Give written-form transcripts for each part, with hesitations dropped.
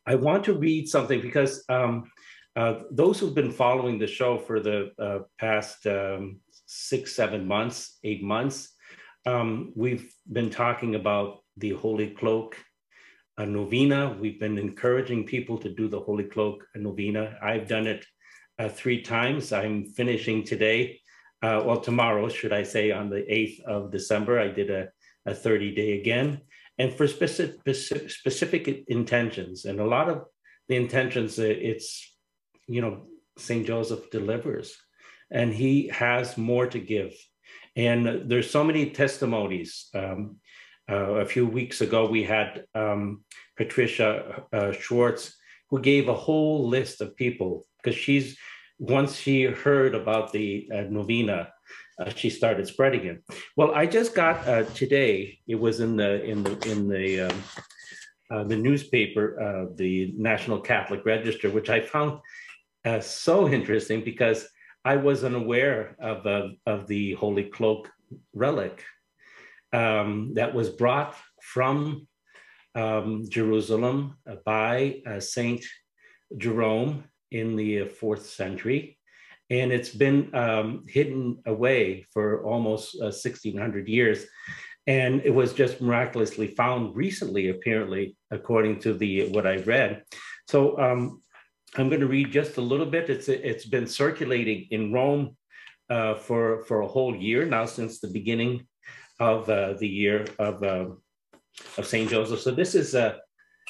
I want to read something because those who've been following the show for the past 6, 7 months, 8 months, we've been talking about the Holy Cloak novena. We've been encouraging people to do the Holy Cloak novena. I've done it 3 times. I'm finishing today, well, tomorrow, should I say, on the 8th of December. I did a 30-day again, and for specific intentions. And a lot of the intentions, it's, St. Joseph delivers, and he has more to give. And there's so many testimonies. A few weeks ago, we had Patricia Schwartz, who gave a whole list of people, because once she heard about the novena, she started spreading it. Well, I just got today. It was in the newspaper, the National Catholic Register, which I found so interesting because I was unaware of the Holy Cloak relic that was brought from Jerusalem by Saint Jerome in the 4th century. And it's been hidden away for almost 1,600 years. And it was just miraculously found recently, apparently, according to what I read. So I'm going to read just a little bit. It's been circulating in Rome for a whole year now, since the beginning of the year of Saint Joseph. So this is a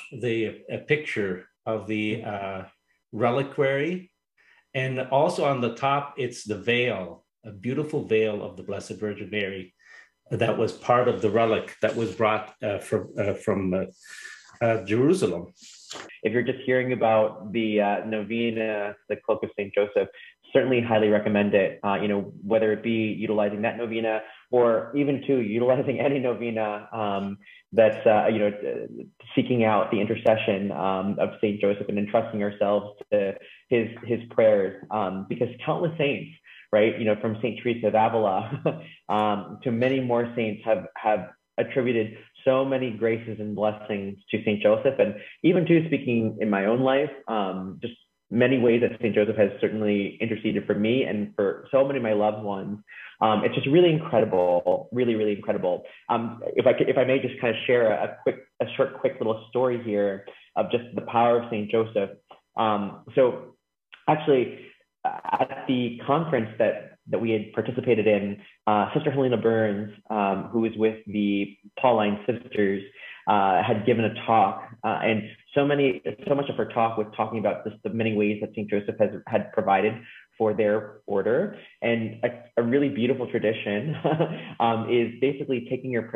picture of the reliquary, and also on the top it's the veil, a beautiful veil of the Blessed Virgin Mary that was part of the relic that was brought from Jerusalem. If you're just hearing about the novena, the Cloak of St. Joseph, certainly highly recommend it, whether it be utilizing that novena or even utilizing any novena that's, seeking out the intercession of St. Joseph and entrusting ourselves to his prayers, because countless saints, right, from St. Teresa of Avila to many more saints have attributed so many graces and blessings to St. Joseph. And even speaking in my own life, just many ways that St. Joseph has certainly interceded for me and for so many of my loved ones. It's just really incredible, really, really incredible. If I may just kind of share a short, quick little story here of just the power of St. Joseph. So actually, at the conference that we had participated in, Sister Helena Burns, who was with the Pauline Sisters, had given a talk, and so much of her talk was talking about just the many ways that St. Joseph had provided for their order. And a really beautiful tradition is basically taking your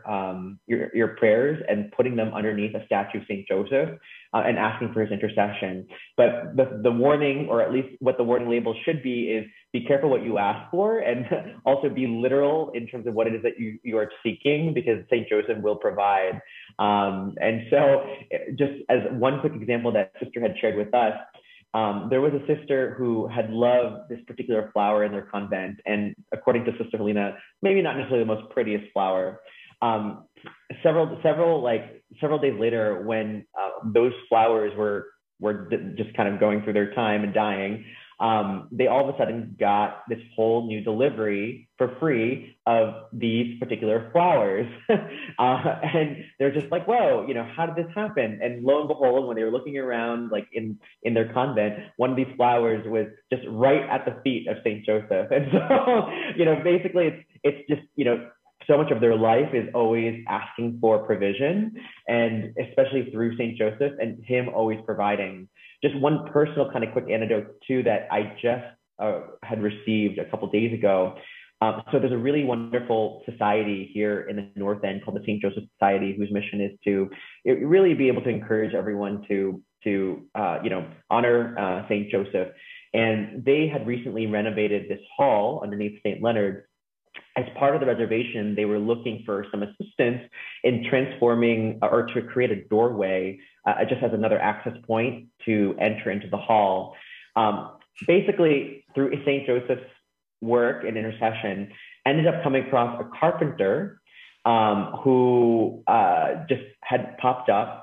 prayers and putting them underneath a statue of St. Joseph and asking for his intercession. But the warning, or at least what the warning label should be, is be careful what you ask for, and also be literal in terms of what it is that you are seeking, because St. Joseph will provide. And so just as one quick example that Sister had shared with us, there was a sister who had loved this particular flower in their convent. And according to Sister Helena, maybe not necessarily the most prettiest flower. Several days later, when those flowers were just kind of going through their time and dying, they all of a sudden got this whole new delivery for free of these particular flowers. And they're just like, whoa, how did this happen? And lo and behold, when they were looking around, like in their convent, one of these flowers was just right at the feet of St. Joseph. And so, basically it's just, so much of their life is always asking for provision, and especially through St. Joseph and him always providing. Just one personal kind of quick anecdote too that I just had received a couple of days ago. So there's a really wonderful society here in the North End called the St. Joseph Society, whose mission is to really be able to encourage everyone to honor St. Joseph. And they had recently renovated this hall underneath St. Leonard's. As part of the reservation, they were looking for some assistance in transforming or to create a doorway just as another access point to enter into the hall. Basically, through St. Joseph's work and intercession, ended up coming across a carpenter who just had popped up